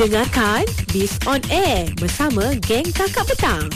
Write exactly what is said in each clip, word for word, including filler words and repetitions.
Dengarkan Biz on Air bersama geng Kakak Petang.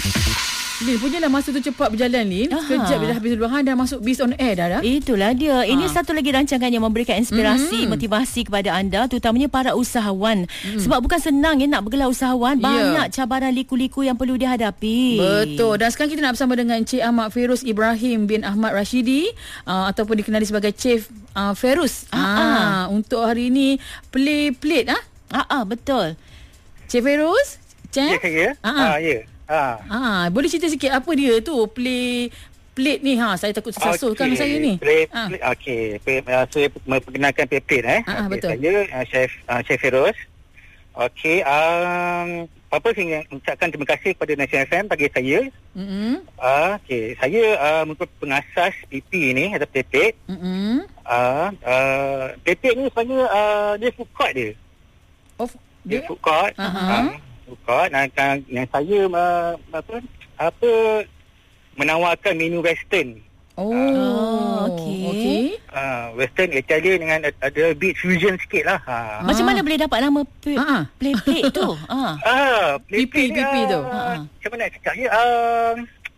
Lin, punyalah masa tu cepat berjalan, Lin. Sekejap dah habis luahan, dah masuk Biz on Air dah dah. Itulah dia. Ini Ha. satu lagi rancangan yang memberikan inspirasi, Mm-hmm. motivasi kepada anda, terutamanya para usahawan. Mm. Sebab bukan senang ya nak bergelar usahawan. Banyak Ya. cabaran liku-liku yang perlu dihadapi. Betul. Dan sekarang kita nak bersama dengan Encik Ahmad Feiruz Ibrahim bin Ahmad Rashidi, uh, ataupun dikenali sebagai Chef uh, Feiruz. Ah, Ah, ah. Untuk hari ini play plate ah. Ah, ah betul. Chef Feiruz? Ya, Chef? saya. Ah, ah. Ah, ya. Ah. Ah, boleh cerita sikit apa dia tu play plate ni? Ha, saya takut tersasulkan Okey. saya ni. Play, Ah. play, okey. Play, uh, saya memperkenalkan play plate eh. Ah, ah, Okey, betul. Saya uh, Chef uh, Chef Feiruz. Okey, um, apa saya ucapkan terima kasih kepada National F M bagi saya. Hmm. Uh, okey, saya uh, merupakan pengasas P P ni atau play plate. Hmm. Uh, uh, play plate ni sebenarnya uh, dia food court dia. Oh, Dia dia food court. Aha. Uh, food court dan, dan yang saya uh, apa apa menawarkan menu western. Oh, Oh, okey. okey. Uh, western Italian dengan ada, ada bit fusion sikit lah. Ha. Macam Ah. mana boleh dapat nama p- Ah, ah. play plate tu? Ah. Ah, P P, P P tu. Uh, Ha. macam mana nak cakap ya? Uh,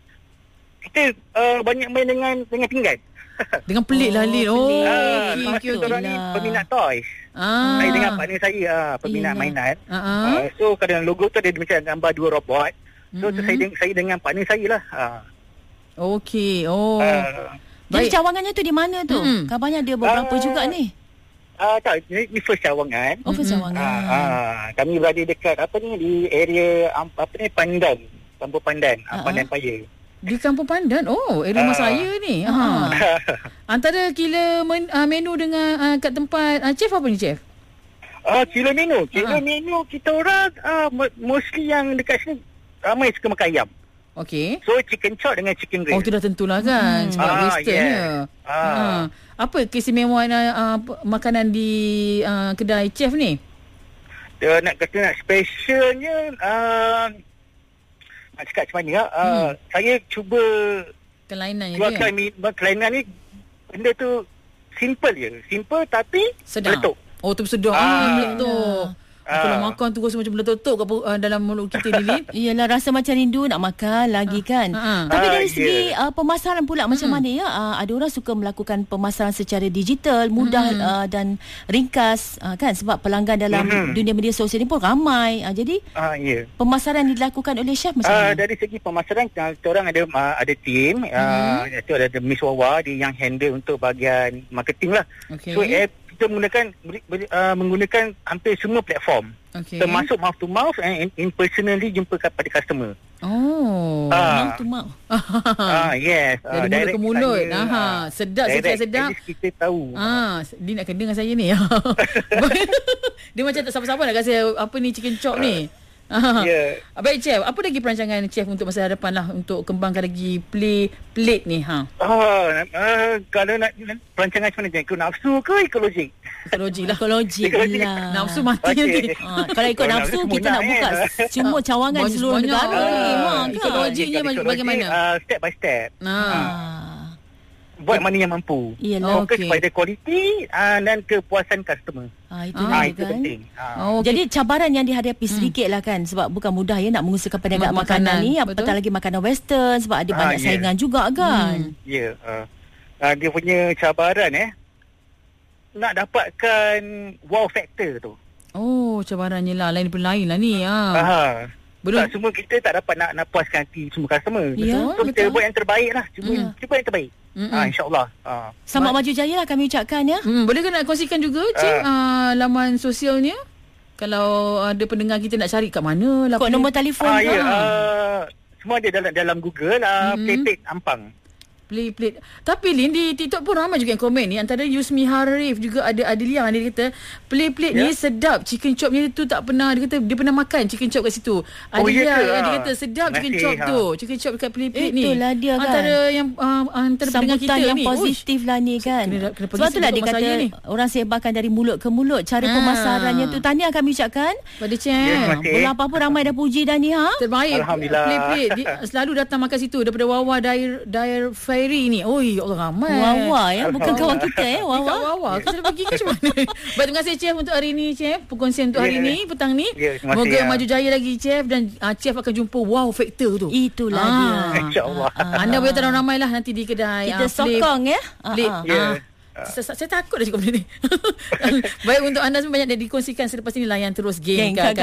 kita uh, banyak main dengan dengan pinggan. Dengan pelik lah, Lin. Oh, pelik. Ah, okey, lepas okey, tu okey. orang ni Yelah. peminat toys. Ah. Saya dengan partner saya uh, peminat Yelah. mainan. Ah, ah. Uh, so kadang logo tu ada macam gambar dua robot. So Mhm. saya dengan saya dengan partner saya lah. Uh, Okey. Oh. uh, Jadi Baik. cawangannya tu di mana tu? Mm-mm. Kabarnya dia beberapa Ah. juga ni. uh, tak, ini, ini first cawangan. Oh, first Mm-mm. cawangan. Ah, ah, kami berada dekat apa ni di area um, apa ni Pandan, Kampung Pandan, Ah, uh, Pandan ah. Paya. Di Kampung Pandan. Oh, area rumah Ah. saya ni. Ha. Antara kila men, uh, menu dengan uh, kat tempat uh, chef apa ni, chef? Ah, kilo menu, kilo Ah. menu kita orang uh, mostly yang dekat sini ramai suka makan ayam. Okey. So chicken chop dengan chicken grill. Oh, tu dah tentulah kan. Hmm. Sebab Ah, westernnya. yes. Ah. Ha. Apa keistimewaan uh, uh, p- makanan di uh, kedai chef ni? Dia nak kata nak specialnya uh, nak cakap macam mana? Uh, Hmm. Saya cuba Kelainan keluarkan dia. mi- kelainan ni, benda tu simple je. Simple tapi Sedap. meletup. Oh, tu sedap. Ah. Ah, meletup. Ah. Kalau makan tu rasa macam meletup kat uh, dalam mulut kita ni, Lin. Iyalah, rasa macam rindu nak makan lagi kan. Ah, ah. Tapi Ah, dari ya. segi uh, pemasaran pula macam Mm. mana ya? Uh, ada orang suka melakukan pemasaran secara digital, mudah Mm. uh, dan ringkas uh, kan, sebab pelanggan dalam Mm. dunia media sosial ni pun ramai. Uh, jadi Ah, ya. pemasaran yang dilakukan oleh chef macam Uh, mana? dari segi pemasaran, uh, kita orang ada uh, ada tim, uh, iaitu ada, ada Miss Wawa dia yang handle untuk bahagian marketing lah. Okey. So eh, kita menggunakan beri- beri- uh, menggunakan hampir semua platform, Okey. termasuk mouth to mouth and in, in personally jumpa kepada customer. Oh. Ah. Mouth to mouth. Ah, yes. Dari Ah, mulut direct ke mulut. saya, Aha. ah, Sedap, direct, sedap, sedap. at least kita tahu. Ah, dia nak kena dengan saya ni. Dia macam tak sabar-sabar nak kasi apa ni chicken chop ni. Ah. Ya. Baik, chef, apa lagi perancangan chef untuk masa hadapan lah untuk kembangkan lagi play plate ni, ha? Ah, uh, kalau nak nak- perancangan macam mana? Ikut nafsu ke ikut logik? Logik lah. Ekologik Ekologik. lah. Nafsu mati Okey. nanti. Ah, kalau ikut Kalau nafsu nafsu kita nak, nak buka eh. semua cawangan di Banyak- seluruh banyak. negara ni. Ah, Ha, ikut kan? logik. Loginya Kalau ikut bagaimana? logik, ah, step by step. Nah. Ah. Buat mana yang mampu. Iyalah. Fokus Okey. pada kualiti uh, dan kepuasan customer. Ah, itu Ah, Ah, dia itu kan. penting. Ah. Oh, okay. Jadi cabaran yang dihadapi sedikit lah kan, sebab bukan mudah ya nak mengusahakan perniagaan Mak- makanan, makanan, ni, betul. apatah lagi makanan western, sebab ada Ah, banyak ya. saingan juga kan. Hmm. Ya. Uh, uh, dia punya cabaran eh. Nak dapatkan wow factor tu. Oh, cabarannya lah. Lain daripada lain lah ni. Ha. Ah. Belum. Tak semua kita tak dapat nak, nak puaskan hati semua customer. Ya, So kita betul. buat yang terbaik lah. Cuba, Mm. cuba yang terbaik. Mm-mm. Ah, InsyaAllah. Ah. Selamat Ba- maju jaya lah kami ucapkan ya. Hmm, boleh ke nak kongsikan juga, Cik, Ah. uh, laman sosialnya? Kalau ada pendengar kita nak cari kat mana lah. Kod nombor telefon Ah, ke? ya. Uh, semua ada dalam dalam Google. Uh, Mm. Play-plate Ampang. Play plate. Tapi Lin, di TikTok pun ramai juga yang komen ni. Antara Yusmi Harif juga ada Adiliang. Dia kata play plate Ya. ni sedap. Chicken chopnya tu tak pernah. Dia kata dia pernah makan chicken chop kat situ. Oh, ya Adiliang ke? yang dia Ah. kata sedap Terima chicken kasih, chop ha. tu. Chicken chop dekat play plate ni. Itulah dia kan. Antara yang uh, antara pendengar Sambutan kita yang ni. positif lah ni kan. Kena- kena pergi Sebab itulah sebut dia rumah kata saya ni. orang sebarkan dari mulut ke mulut. Cara Ah. pemasarannya tu. Tahniah kami ucapkan. Pada Cik. Ya, terima kasih. Bola apa-apa ramai dah puji dah ni ha. Terbaik. Alhamdulillah. Play plate. Dia selalu datang makan situ. Daripada Wawa Dair, Dair Fair Khairi ni. Oh, ya Allah ramai. Wawa ya, bukan kawan kita ya, Wawa. Wawa. Wawa. Kita dah pergi ke macam mana? Baik, terima kasih Chef untuk hari ni, Chef. Perkongsian untuk hari Ya. ni, petang ni. Ya, terima kasih, Moga ya. maju jaya lagi, Chef. Dan uh, Chef akan jumpa wow factor tu. Itulah Ah. dia. InsyaAllah. Anda boleh terang ramai lah nanti di kedai. Kita ah, Flip. sokong ya. Flip. Ah, ah. Ya. Ah. Saya, saya takut dah cakap benda ni. Baik, untuk anda semua banyak yang dikongsikan selepas ini, layan terus Geng Geng Kakak.